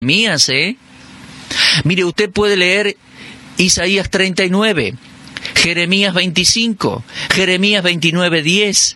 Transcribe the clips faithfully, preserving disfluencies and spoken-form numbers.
Mías, ¿eh? Mire, usted puede leer Isaías treinta y nueve, Jeremías veinticinco, Jeremías veintinueve diez.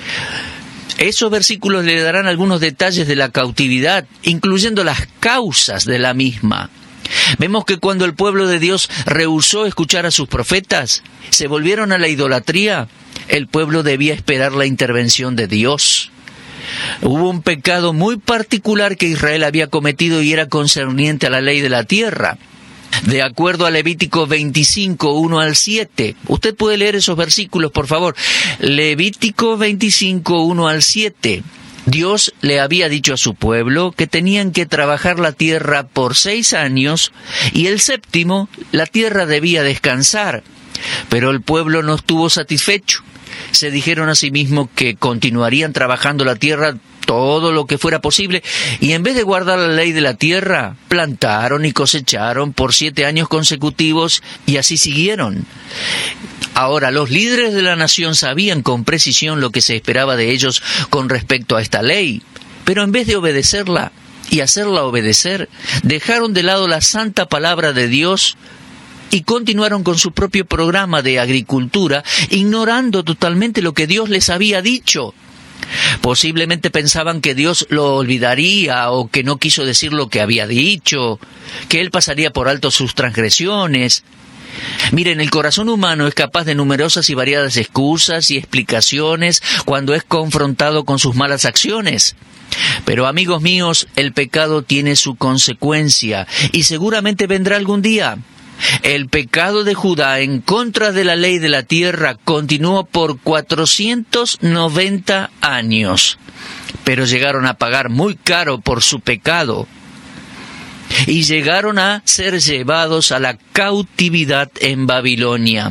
Esos versículos le darán algunos detalles de la cautividad, incluyendo las causas de la misma. Vemos que cuando el pueblo de Dios rehusó escuchar a sus profetas, se volvieron a la idolatría, el pueblo debía esperar la intervención de Dios. Hubo un pecado muy particular que Israel había cometido y era concerniente a la ley de la tierra. De acuerdo a Levítico veinticinco, uno al siete. Usted puede leer esos versículos, por favor. Levítico veinticinco, uno al siete. Dios le había dicho a su pueblo que tenían que trabajar la tierra por seis años y el séptimo la tierra debía descansar. Pero el pueblo no estuvo satisfecho. Se dijeron a sí mismos que continuarían trabajando la tierra todo lo que fuera posible, y en vez de guardar la ley de la tierra, plantaron y cosecharon por siete años consecutivos, y así siguieron. Ahora, los líderes de la nación sabían con precisión lo que se esperaba de ellos con respecto a esta ley, pero en vez de obedecerla y hacerla obedecer, dejaron de lado la santa palabra de Dios y continuaron con su propio programa de agricultura, ignorando totalmente lo que Dios les había dicho. Posiblemente pensaban que Dios lo olvidaría o que no quiso decir lo que había dicho, que Él pasaría por alto sus transgresiones. Miren, el corazón humano es capaz de numerosas y variadas excusas y explicaciones cuando es confrontado con sus malas acciones. Pero amigos míos, el pecado tiene su consecuencia y seguramente vendrá algún día. El pecado de Judá en contra de la ley de la tierra continuó por cuatrocientos noventa años, pero llegaron a pagar muy caro por su pecado y llegaron a ser llevados a la cautividad en Babilonia.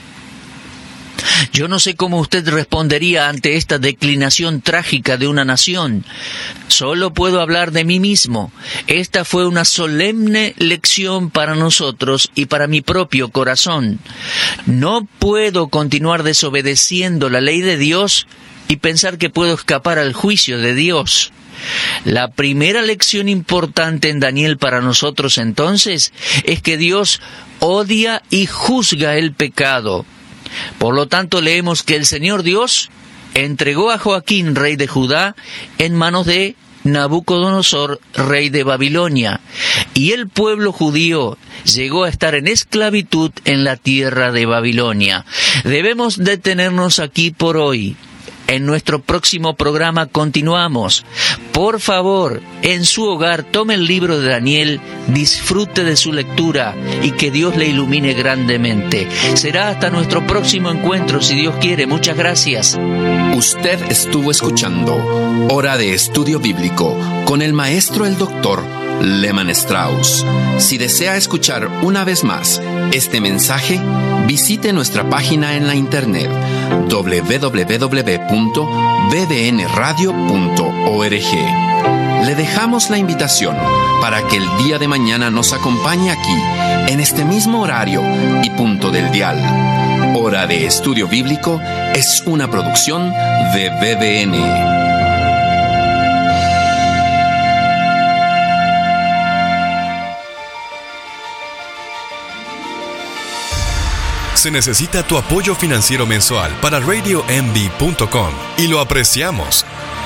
Yo no sé cómo usted respondería ante esta declinación trágica de una nación. Solo puedo hablar de mí mismo. Esta fue una solemne lección para nosotros y para mi propio corazón. No puedo continuar desobedeciendo la ley de Dios y pensar que puedo escapar al juicio de Dios. La primera lección importante en Daniel para nosotros entonces es que Dios odia y juzga el pecado. Por lo tanto, leemos que el Señor Dios entregó a Joaquín, rey de Judá, en manos de Nabucodonosor, rey de Babilonia, y el pueblo judío llegó a estar en esclavitud en la tierra de Babilonia. Debemos detenernos aquí por hoy. En nuestro próximo programa continuamos. Por favor, en su hogar tome el libro de Daniel, disfrute de su lectura y que Dios le ilumine grandemente. Será hasta nuestro próximo encuentro, si Dios quiere. Muchas gracias. Usted estuvo escuchando Hora de Estudio Bíblico con el maestro el doctor Lehman Strauss. Si desea escuchar una vez más este mensaje, visite nuestra página en la internet doble u doble u doble u punto b d n radio punto org. Le dejamos la invitación para que el día de mañana nos acompañe aquí, en este mismo horario y punto del dial. Hora de Estudio Bíblico es una producción de B D N. Se necesita tu apoyo financiero mensual para radio m b punto com y lo apreciamos.